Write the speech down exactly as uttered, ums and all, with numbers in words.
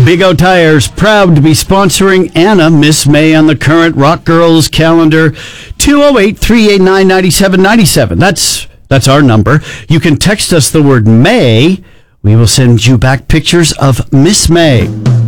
Big O Tires, proud to be sponsoring Anna, Miss May on the current Rock Girls calendar. two oh eight, three eight nine, nine seven nine seven. That's, that's our number. You can text us the word May. We will send you back pictures of Miss May.